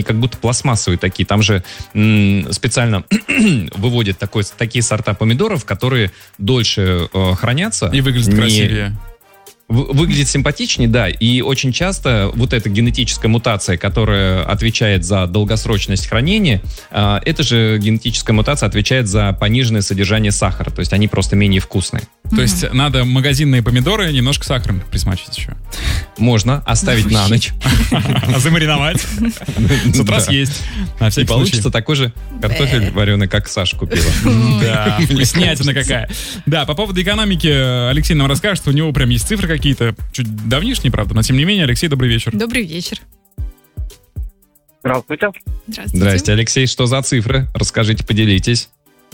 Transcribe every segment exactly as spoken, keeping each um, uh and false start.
как будто пластмассовые такие. Там же м, специально выводят такой, такие сорта помидоров, которые дольше э, хранятся. И выглядят не... красивее. Выглядит симпатичнее, да, и очень часто вот эта генетическая мутация, которая отвечает за долгосрочность хранения, э, эта же генетическая мутация отвечает за пониженное содержание сахара, то есть они просто менее вкусные. То mm-hmm. есть надо магазинные помидоры немножко сахаром присмачивать еще. Можно оставить на ночь. А замариновать. С утра съесть. И получится такой же картофель вареный, как Саша купила. Да, вкуснятина какая. Да, по поводу экономики Алексей нам расскажет, у него прям есть цифры какие-то, чуть давнишние, правда, но тем не менее. Алексей, добрый вечер. Добрый вечер. Здравствуйте. Здравствуйте. Здрасте, Алексей, что за цифры? Расскажите, поделитесь.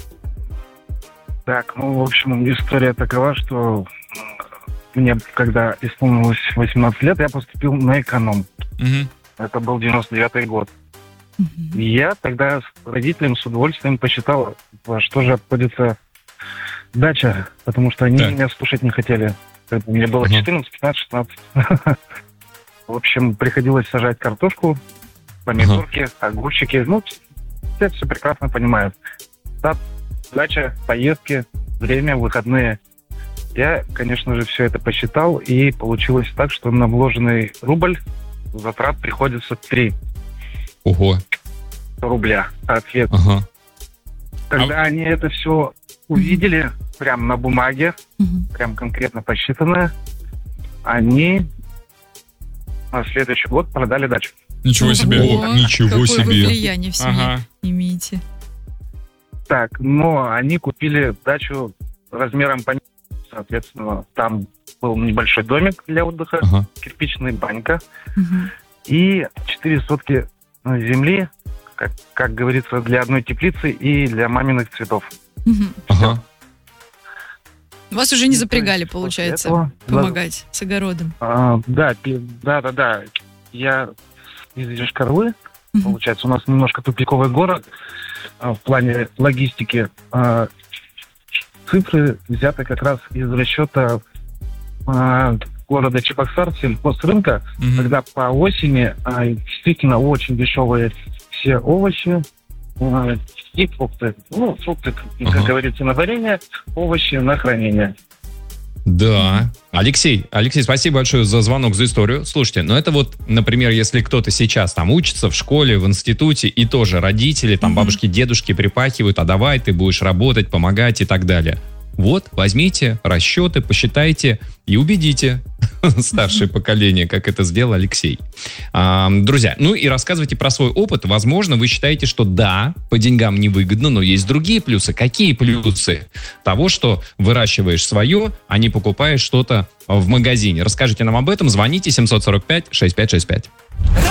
Так, ну, в общем, история такова, что мне, когда исполнилось восемнадцать лет, я поступил на эконом. Угу. Это был девяносто девятый год. Угу. И я тогда с родителями с удовольствием посчитал, во что же обходится дача, потому что они так. меня слушать не хотели. Мне было четырнадцать, пятнадцать, шестнадцать. В общем, приходилось сажать картошку, помидорки, огурчики. Ну, все все прекрасно понимают. Дача, поездки, время, выходные. Я, конечно же, все это посчитал, и получилось так, что на вложенный рубль затрат приходится три. Ого. Рубля, соответственно. Ага. Когда а... они это все увидели, прям на бумаге, Угу. прям конкретно посчитанное, они на следующий год продали дачу. Ничего себе. Ого, ничего какое себе. вы влияние в семье Ага. имеете. Так, но они купили дачу размером по... Соответственно, там был небольшой домик для отдыха, Ага. кирпичная банька Угу. и четыре сотки земли, как, как говорится, для одной теплицы и для маминых цветов. Угу. Ага. Вас уже не И запрягали, после получается, этого, помогать с огородом. А, да, пи- да, да, да. Я из Йошкар-Олы, Мгм. получается, у нас немножко тупиковый город а, в плане логистики. А, цифры взяты как раз из расчета а, города Чебоксар, сельхозрынка, Мгм. когда по осени а, действительно очень дешевые все овощи а, и фрукты. Ну, фрукты, как Ага. говорится, на варенье, овощи на хранение. Да. Алексей, Алексей, спасибо большое за звонок, за историю. Слушайте, ну это вот, например, если кто-то сейчас там учится в школе, в институте, и тоже родители, там Мгм. бабушки, дедушки припахивают, а давай ты будешь работать, помогать и так далее. Вот, возьмите расчеты, посчитайте и убедите старшее поколение, как это сделал Алексей. А, друзья, ну и рассказывайте про свой опыт. Возможно, вы считаете, что да, по деньгам невыгодно, но есть другие плюсы. Какие плюсы того, что выращиваешь свое, а не покупаешь что-то в магазине? Расскажите нам об этом. Звоните семь сорок пять шестьдесят пять шестьдесят пять.